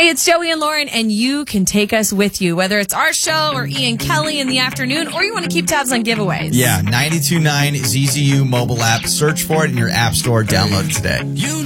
Hey, it's Joey and Lauren, and you can take us with you, whether it's our show or Ian Kelly in the afternoon, or you want to keep tabs on giveaways. Yeah, 92.9 ZZU mobile app. Search for it in your app store. Download it today.